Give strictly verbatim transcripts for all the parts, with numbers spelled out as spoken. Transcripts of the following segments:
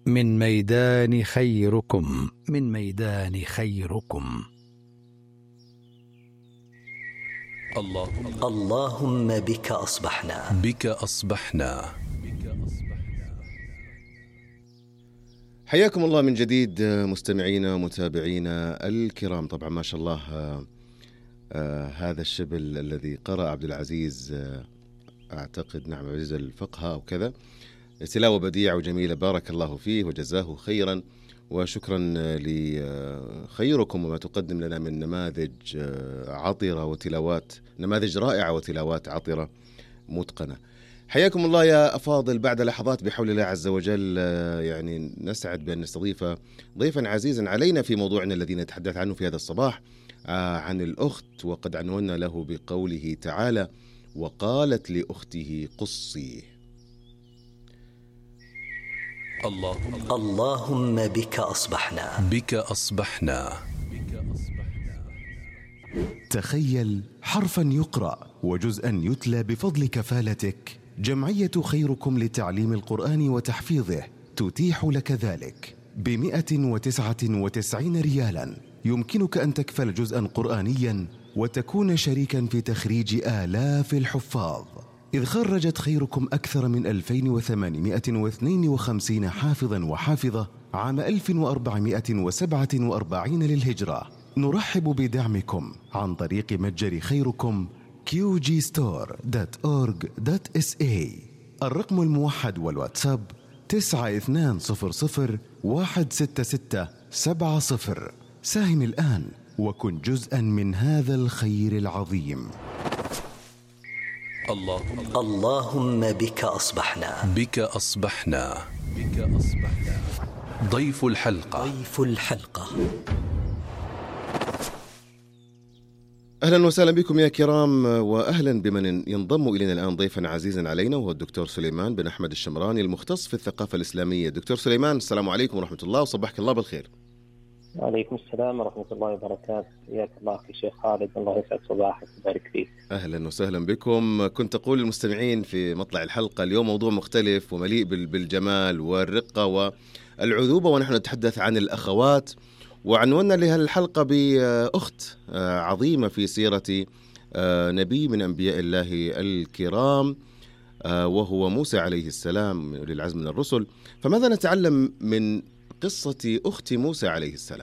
من ميدان خيركم من ميدان خيركم. اللهم, اللهم بك أصبحنا بك أصبحنا حياكم الله من جديد مستمعينا ومتابعينا الكرام. طبعا ما شاء الله آه آه هذا الشبل الذي قرأ عبد العزيز آه أعتقد نعم عبد العزيز الفقهاء وكذا، تلاوة بديعة وجميلة، بارك الله فيه وجزاه خيرا، وشكرا لخيركم وما تقدم لنا من نماذج عطرة وتلاوات، نماذج رائعة وتلاوات عطرة متقنة. حياكم الله يا أفاضل. بعد لحظات بحول الله عز وجل يعني نسعد بأن نستضيف ضيفا عزيزا علينا في موضوعنا الذي نتحدث عنه في هذا الصباح عن الأخت، وقد عنونا له بقوله تعالى: وقالت لأخته قصي. اللهم, اللهم بك أصبحنا بك أصبحنا تخيل حرفا يقرأ وجزءا يتلى بفضل كفالتك. جمعية خيركم لتعليم القرآن وتحفيظه تتيح لك ذلك بمئة وتسعة وتسعين ريالا. يمكنك أن تكفل جزءا قرآنيا وتكون شريكا في تخريج آلاف الحفاظ، إذ خرجت خيركم أكثر من ألفين وثمانمئة واثنين وخمسين حافظا وحافظة عام ألف وأربعمئة وسبعة وأربعين للهجرة. نرحب بدعمكم عن طريق متجر خيركم كيو جي ستور دوت أورج دوت إس إيه. الرقم الموحد والواتساب تسعة اثنان صفر صفر واحد ستة ستة سبعة صفر. ساهم الآن وكن جزءا من هذا الخير العظيم. اللهم, اللهم بك أصبحنا بك أصبحنا بك أصبحنا ضيف الحلقة ضيف الحلقة أهلا وسهلا بكم يا كرام، وأهلا بمن ينضم إلينا الآن ضيفا عزيزا علينا، وهو الدكتور سليمان بن أحمد الشمراني المختص في الثقافة الإسلامية. دكتور سليمان، السلام عليكم ورحمة الله، وصبحك الله بالخير. وعليكم السلام ورحمة الله وبركاته. حياك الله في شيخ خالد، الله يسعد صباحك ويبارك فيك. أهلا وسهلا بكم. كنت أقول للمستمعين في مطلع الحلقة اليوم موضوع مختلف ومليء بالجمال والرقة والعذوبة، ونحن نتحدث عن الأخوات، وعنونا لها الحلقة بأخت عظيمة في سيرة نبي من أنبياء الله الكرام، وهو موسى عليه السلام للعزم من الرسل. فماذا نتعلم من قصة أخت موسى عليه السلام؟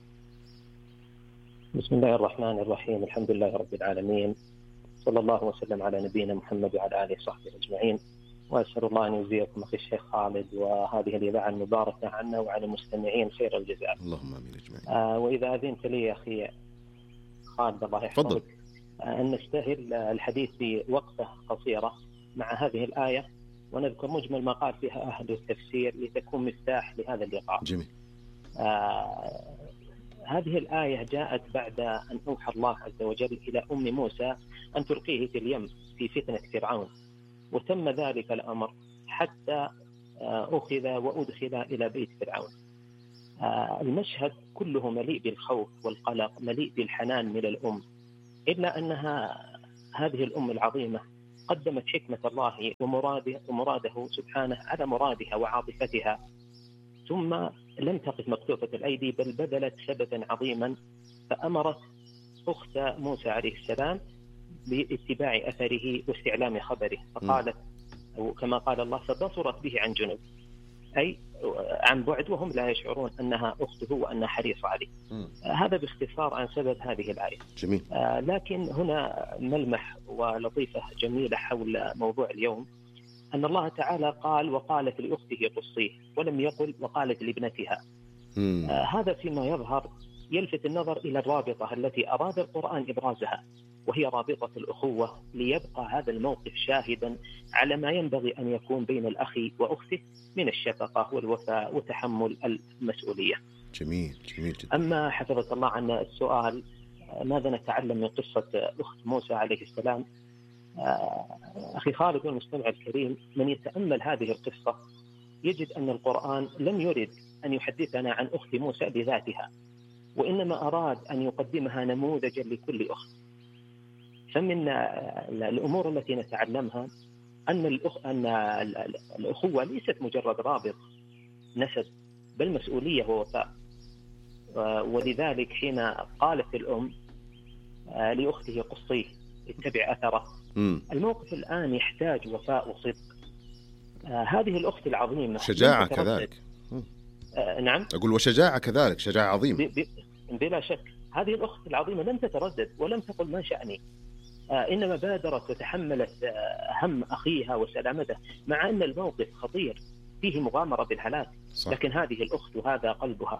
بسم الله الرحمن الرحيم، الحمد لله رب العالمين، صلى الله وسلم على نبينا محمد وعلى آله وصحبه أجمعين. وأسأل الله أن يجزيكم أخي الشيخ خالد وهذه الإذاعة المباركة عنا وعلى المستمعين خير الجزاء. اللهم آمين أجمعين. آه وإذا أذنت لي يا أخي خالد الله يحفظك آه أن نستهل الحديث بوقفة قصيرة مع هذه الآية، ونذكر مجمل ما قال فيها أهل التفسير لتكون مفتاح لهذا اللقاء. جميل. آه هذه الآية جاءت بعد أن أوحى الله عز وجل إلى أم موسى أن تلقيه في اليم في فتنة فرعون، وتم ذلك الأمر حتى أخذ وأدخل إلى بيت فرعون. المشهد كله مليء بالخوف والقلق، مليء بالحنان من الأم، إلا أنها هذه الأم العظيمة قدمت حكمة الله ومراده, ومراده سبحانه على مرادها وعاطفتها، ثم لم تقف مكتوفة الأيدي، بل بذلت سببا عظيما، فأمرت أخت موسى عليه السلام باتباع أثره واستعلام خبره، فقالت أو كما قال الله: فبصرت به عن جنب، أي عن بعد وهم لا يشعرون أنها أخته وأنها حريصة عليه. آه هذا باختصار عن سبب هذه الآية. جميل. آه لكن هنا ملمح ولطيفة جميلة حول موضوع اليوم، أن الله تعالى قال: وقالت لأخته قصيه، ولم يقل وقالت لابنتها. آه هذا فيما يظهر يلفت النظر إلى الرابطة التي أراد القرآن إبرازها، وهي رابطة الأخوة، ليبقى هذا الموقف شاهدا على ما ينبغي أن يكون بين الأخ وأخته من الشفقة والوفاء وتحمل المسؤولية. جميل جميل جدا. أما حفظك الله عن السؤال ماذا نتعلم من قصة أخت موسى عليه السلام، أخي خالد والمستمع الكريم، من يتأمل هذه القصة يجد أن القرآن لم يرد أن يحدثنا عن أخت موسى بذاتها، وإنما أراد أن يقدمها نموذجا لكل أخت. فمن الأمور التي نتعلمها أن الأخ... أن الأخوة ليست مجرد رابط نسب بل مسؤولية ووفاء. ولذلك حين قالت الأم لأخته قصيه اتبع أثره، الموقف الآن يحتاج وفاء وصدق. هذه الأخت العظيمة شجاعة كذلك. آه نعم أقول وشجاعة كذلك، شجاعة عظيمة بلا شك. هذه الأخت العظيمة لم تتردد ولم تقل ما شأني، آه إنما بادرت وتحملت آه هم أخيها وسلامته، مع أن الموقف خطير فيه مغامرة بالهلاك. صح. لكن هذه الأخت وهذا قلبها.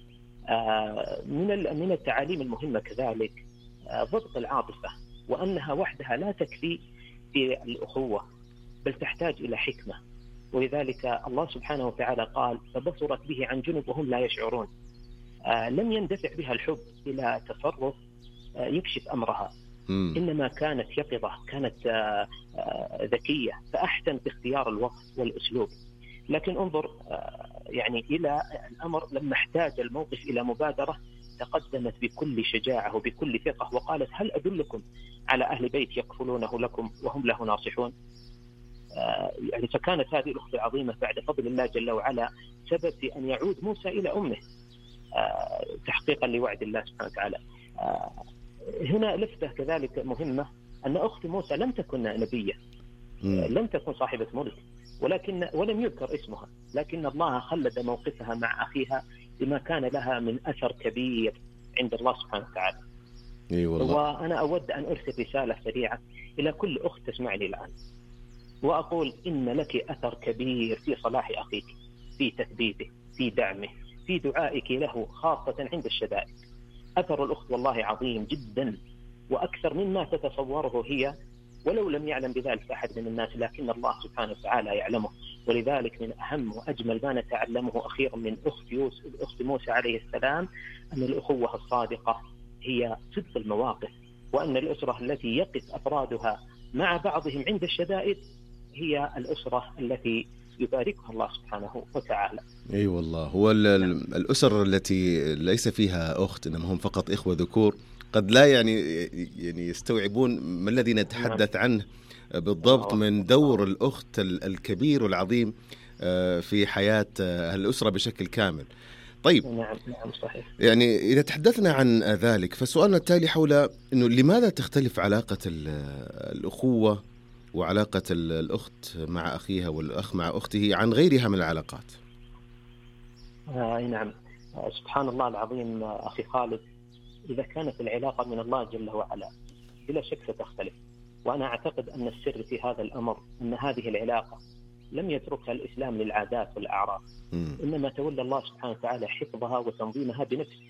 آه من من التعاليم المهمة كذلك آه ضبط العاطفة، وأنها وحدها لا تكفي في الأخوة بل تحتاج إلى حكمة. ولذلك الله سبحانه وتعالى قال فبصرت به عن جنب وهم لا يشعرون. آه لم يندفع بها الحب إلى تصرف آه يكشف أمرها، م. إنما كانت يقظة، كانت آه آه ذكية، فأحسن في اختيار الوقت والأسلوب. لكن انظر آه يعني إلى الأمر لما احتاج الموقف إلى مبادرة تقدمت بكل شجاعة وبكل ثقة وقالت هل أدلكم على أهل بيت يكفلونه لكم وهم له ناصحون. آه يعني فكانت هذه الأخت العظيمة بعد فضل الله جل وعلا سبب في أن يعود موسى إلى أمه آه تحقيقا لوعد الله سبحانه وتعالى. آه هنا لفتة كذلك مهمة، أن أخت موسى لم تكن نبية، آه لم تكن صاحبة ملك، ولكن ولم يذكر اسمها، لكن الله خلد موقفها مع أخيها بما كان لها من أثر كبير عند الله سبحانه وتعالى. أي والله. وأنا أود أن أرسل رسالة سريعة إلى كل أخت تسمعني الآن، وأقول إن لك أثر كبير في صلاح أخيك، في تثبيته، في دعمه، في دعائك له خاصة عند الشدائد. أثر الأخت والله عظيم جدا وأكثر مما تتصوره هي، ولو لم يعلم بذلك أحد من الناس، لكن الله سبحانه وتعالى يعلمه. ولذلك من أهم وأجمل ما نتعلمه أخيرا من أخت, يوسف أخت موسى عليه السلام أن الأخوة الصادقة هي صدق المواقف، وأن الأسرة التي يقف أفرادها مع بعضهم عند الشدائد هي الأسرة التي يباركها الله سبحانه وتعالى. أي أيوة والله. هو الأسر التي ليس فيها أخت إنما هم فقط إخوة ذكور قد لا يعني يعني يستوعبون ما الذي نتحدث عنه بالضبط من دور الأخت الكبير والعظيم في حياة الأسرة بشكل كامل. طيب نعم نعم صحيح. يعني إذا تحدثنا عن ذلك فسؤالنا التالي حول إنه لماذا تختلف علاقة الأخوة وعلاقة الأخت مع أخيها والأخ مع أخته عن غيرها من العلاقات؟ آه نعم آه سبحان الله العظيم. أخي خالد، إذا كانت العلاقة من الله جل وعلا بلا شك ستختلف، وأنا أعتقد أن السر في هذا الأمر أن هذه العلاقة لم يتركها الإسلام للعادات والأعراف، إنما تولى الله سبحانه وتعالى حفظها وتنظيمها بنفسه.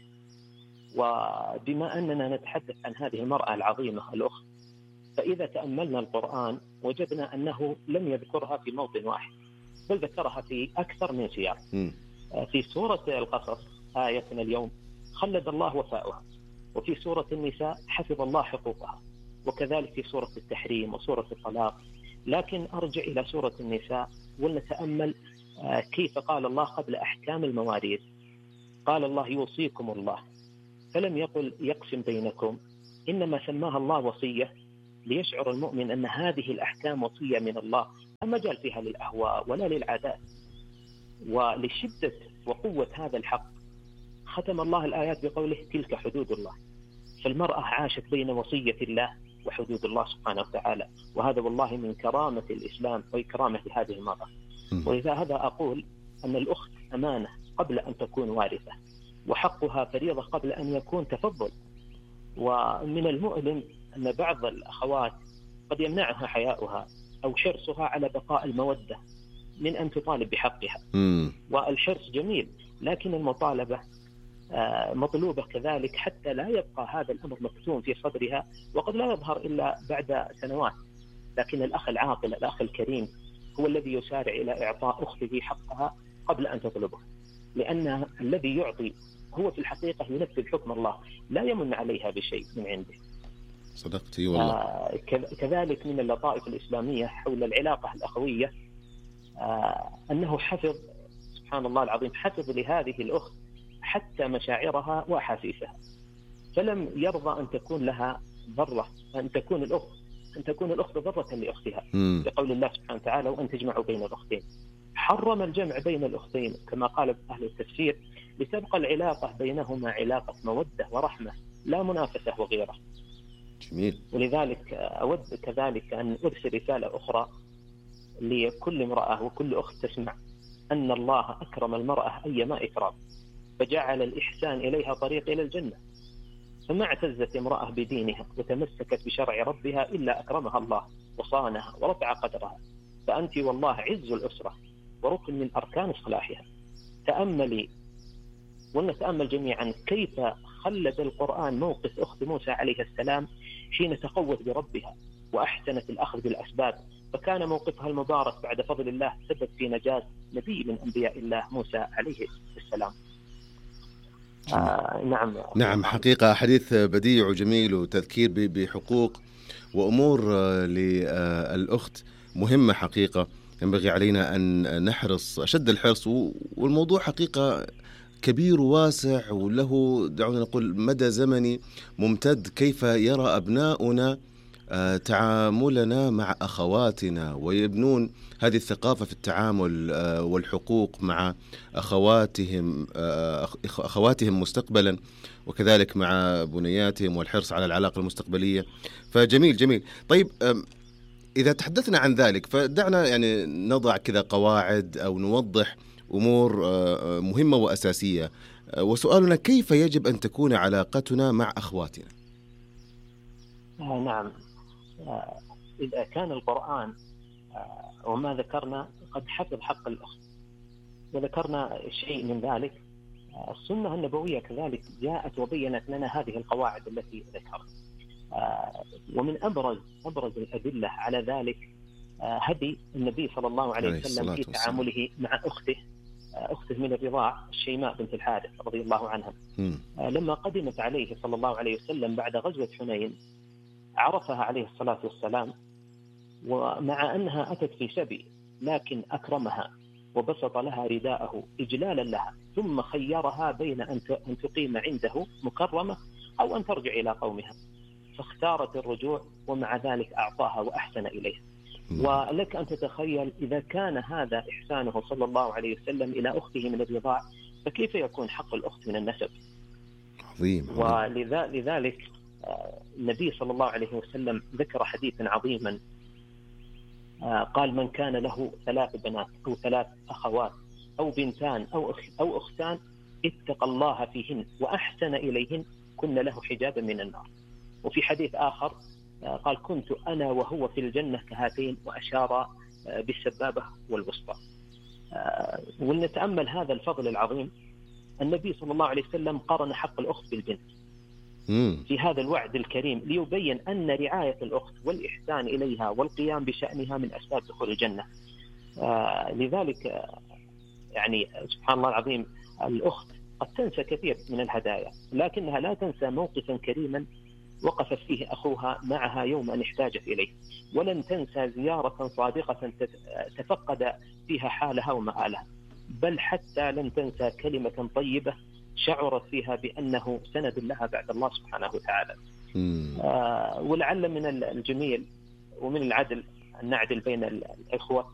وبما أننا نتحدث عن هذه المرأة العظيمة الأخت، فإذا تأملنا القرآن وجدنا أنه لم يذكرها في موطن واحد بل ذكرها في أكثر من سياق. في سورة القصص آيتنا اليوم خلد الله وفاؤها، وفي سورة النساء حفظ الله حقوقها، وكذلك في سورة التحريم وسورة الطلاق. لكن أرجع إلى سورة النساء ولنتأمل كيف قال الله قبل أحكام المواريث. قال الله يوصيكم الله، فلم يقل يقسم بينكم، إنما سماها الله وصية ليشعر المؤمن أن هذه الأحكام وصية من الله، لا مجال فيها للأهواء ولا للعادات. ولشدة وقوة هذا الحق ختم الله الآيات بقوله تلك حدود الله. فالمرأة عاشت بين وصية الله وحدود الله سبحانه وتعالى، وهذا والله من كرامة الإسلام وإكرامة هذه المرأة. ولذا هذا أقول أن الأخت أمانة قبل أن تكون وارثة، وحقها فريضة قبل أن يكون تفضل. ومن المؤلم أن بعض الأخوات قد يمنعها حياؤها أو حرصها على بقاء المودة من أن تطالب بحقها. م. والحرص جميل، لكن المطالبة مطلوبة كذلك حتى لا يبقى هذا الأمر مكتوم في صدرها، وقد لا يظهر إلا بعد سنوات. لكن الأخ العاقل الأخ الكريم هو الذي يسارع إلى إعطاء أخته حقها قبل أن تطلبه، لأن الذي يعطي هو في الحقيقة ينفذ حكم الله، لا يمن عليها بشيء من عنده. صدقتي والله. آه كذلك من اللطائف الإسلامية حول العلاقة الأخوية آه أنه حفظ سبحان الله العظيم حفظ لهذه الأخت حتى مشاعرها وأحاسيسها، فلم يرضى أن تكون لها ضرة، أن تكون الأخت أن تكون الأخت ضرة لأختها، لقول الله سبحانه وتعالى وأن تجمعوا بين الأختين. حرم الجمع بين الأختين كما قال أهل التفسير لتبقى العلاقة بينهما علاقة مودة ورحمة لا منافسة وغيرة. جميل. ولذلك أود كذلك أن أرسل رسالة أخرى لكل امرأة وكل أخت تسمع أن الله أكرم المرأة أيما إكرام، فجعل الإحسان إليها طريق إلى الجنة، فما اعتزت امرأة بدينها وتمسكت بشرع ربها إلا أكرمها الله وصانها ورفع قدرها، فأنت والله عز الأسرة وركن من أركان صلاحها. تأملي ونتأمل جميعا كيف خلد القرآن موقف أخت موسى عليه السلام حين تقوت بربها وأحسنت الأخذ بالأسباب، فكان موقفها المبارك بعد فضل الله سبب في نجاة نبي من أنبياء الله موسى عليه السلام. آه نعم نعم حقيقة حديث بديع وجميل وتذكير بحقوق وأمور للأخت مهمة حقيقة، ينبغي علينا أن نحرص أشد الحرص، والموضوع حقيقة كبير وواسع وله دعونا نقول مدى زمني ممتد. كيف يرى أبناؤنا تعاملنا مع أخواتنا ويبنون هذه الثقافة في التعامل والحقوق مع أخواتهم أخواتهم مستقبلا، وكذلك مع بنياتهم والحرص على العلاقة المستقبلية. فجميل جميل. طيب إذا تحدثنا عن ذلك فدعنا يعني نضع كذا قواعد أو نوضح أمور مهمة وأساسية. وسؤالنا كيف يجب أن تكون علاقتنا مع أخواتنا؟ آه نعم آه إذا كان القرآن آه وما ذكرنا قد حفظ حق الأخت وذكرنا شيء من ذلك، آه السنة النبوية كذلك جاءت وبينت لنا هذه القواعد التي ذكرنا. آه ومن أبرز أبرز الأدلة على ذلك آه هدي النبي صلى الله عليه وسلم في تعامله مع أخته آه أخته من الرضاع الشيماء بنت الحارث رضي الله عنها. آه لما قدمت عليه صلى الله عليه وسلم بعد غزوة حنين عرفها عليه الصلاة والسلام، ومع أنها أتت في سبي لكن أكرمها وبسط لها رداءه إجلالا لها، ثم خيرها بين أن تقيم عنده مكرمة أو أن ترجع إلى قومها، فاختارت الرجوع ومع ذلك أعطاها وأحسن إليها. ولك أن تتخيل إذا كان هذا إحسانه صلى الله عليه وسلم إلى أخته من الرضاع، فكيف يكون حق الأخت من النسب؟ عظيم. ولذلك النبي صلى الله عليه وسلم ذكر حديثا عظيما قال: من كان له ثلاث بنات أو ثلاث أخوات أو بنتان أو أو أختان اتقى الله فيهن وأحسن إليهن كن له حجابا من النار. وفي حديث آخر قال: كنت أنا وهو في الجنة كهاتين، وأشار بالسبابة والوسطى. ولنتأمل هذا الفضل العظيم. النبي صلى الله عليه وسلم قارن حق الأخت بالبنت في هذا الوعد الكريم ليبين أن رعاية الأخت والإحسان إليها والقيام بشأنها من أسباب دخول الجنة. آه لذلك آه يعني سبحان الله العظيم، الأخت قد تنسى كثير من الهدايا، لكنها لا تنسى موقفا كريما وقف فيه أخوها معها يوم أن احتاجت إليه، ولن تنسى زيارة صادقة تفقد فيها حالها ومآلها، بل حتى لن تنسى كلمة طيبة شعرت فيها بأنه سند لها بعد الله سبحانه وتعالى. آه ولعل من الجميل ومن العدل أن نعدل بين الإخوة